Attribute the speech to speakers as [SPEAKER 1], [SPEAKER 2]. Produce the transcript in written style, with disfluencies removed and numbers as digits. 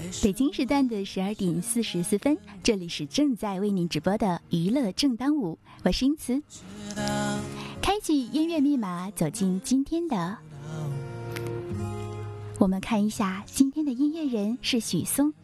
[SPEAKER 1] 北京时段的12:44，这里是正在为您直播的娱乐正当午，我是英慈。开启音乐密码，走进今天的。我们看一下今天的音乐人是许嵩。